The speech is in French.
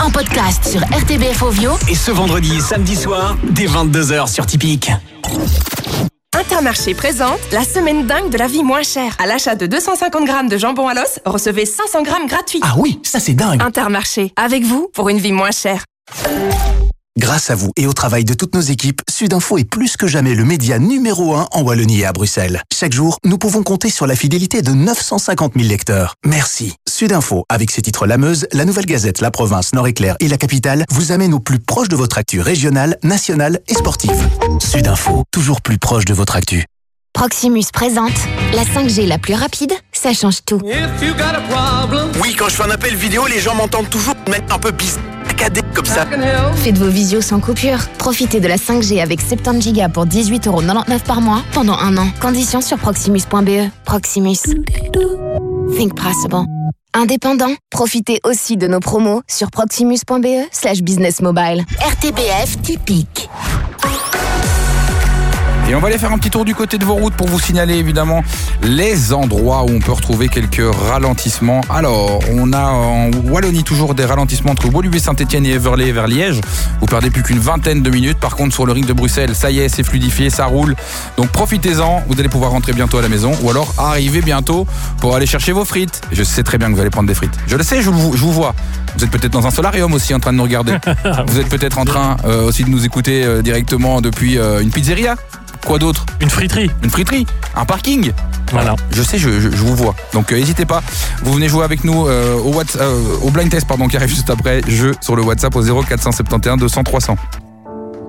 en podcast sur RTBF Ovio. Et ce vendredi et samedi soir, dès 22h sur Tipeee. Intermarché présente la semaine dingue de la vie moins chère. À l'achat de 250 grammes de jambon à l'os, recevez 500 grammes gratuits. Ah oui, ça c'est dingue. Intermarché, avec vous pour une vie moins chère. Grâce à vous et au travail de toutes nos équipes, Sudinfo est plus que jamais le média numéro 1 en Wallonie et à Bruxelles. Chaque jour, nous pouvons compter sur la fidélité de 950 000 lecteurs. Merci. Sudinfo, avec ses titres La Meuse, La Nouvelle Gazette, La Province, Nord-Éclair et La Capitale, vous amène au plus proche de votre actu régionale, nationale et sportive. Sudinfo, toujours plus proche de votre actu. Proximus présente la 5G la plus rapide, ça change tout. Oui, quand je fais un appel vidéo, les gens m'entendent toujours mettre un peu saccadé comme ça. Faites vos visios sans coupure. Profitez de la 5G avec 70 Go pour 18,99€ par mois pendant 1 an. Conditions sur proximus.be. Proximus. Think possible. Indépendant, profitez aussi de nos promos sur proximus.be/businessmobile. RTBF Tipeee. Et on va aller faire un petit tour du côté de vos routes pour vous signaler évidemment les endroits où on peut retrouver quelques ralentissements. Alors, on a en Wallonie toujours des ralentissements entre Woluwe, Saint-Etienne et Everley vers Liège. Vous perdez plus qu'une vingtaine de minutes. Par contre, sur le ring de Bruxelles, ça y est, c'est fluidifié, ça roule. Donc profitez-en, vous allez pouvoir rentrer bientôt à la maison ou alors arriver bientôt pour aller chercher vos frites. Je sais très bien que vous allez prendre des frites. Je le sais, je vous vois. Vous êtes peut-être dans un solarium aussi en train de nous regarder. Vous êtes peut-être en train aussi de nous écouter directement depuis une pizzeria. Quoi d'autre ? Une friterie. Une friterie, un parking. Voilà. Je sais, je vous vois. Donc n'hésitez pas, vous venez jouer avec nous au blind test qui arrive juste après. Jeu sur le WhatsApp au 0471 200 300.